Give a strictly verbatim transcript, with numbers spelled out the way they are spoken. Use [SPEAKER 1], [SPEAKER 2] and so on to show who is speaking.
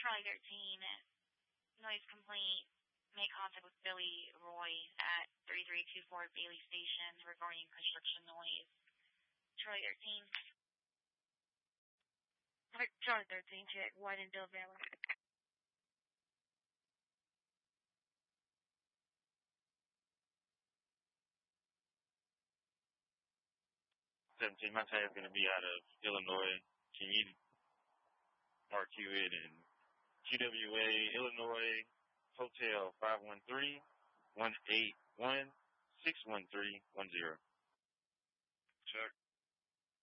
[SPEAKER 1] Charlie thirteen, noise complaint. Make contact with Billy Roy at thirty-three twenty-four Bailey Station regarding construction noise. Charlie thirteen. Charlie thirteen, check. Whitendale Valley.
[SPEAKER 2] seventeen, my tag is going to be out of Illinois. Can you mark you it in Q W A, Illinois, Hotel five one three, one eight one, six one three one zero.
[SPEAKER 3] Check.